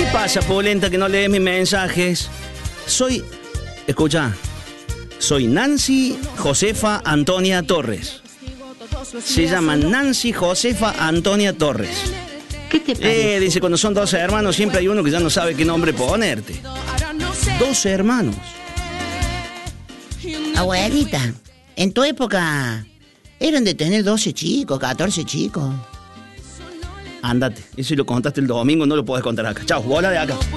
pasa, Polenta, que no lees mis mensajes? Escucha, soy Nancy Josefa Antonia Torres. Se llama Nancy Josefa Antonia Torres. ¿Qué te parece? Dice, cuando son 12 hermanos siempre hay uno que ya no sabe qué nombre ponerte. 12 hermanos. Abuelita, en tu época eran de tener 12 chicos, 14 chicos. Ándate, eso lo contaste el domingo, no lo podés contar acá. Chao, bola de acá.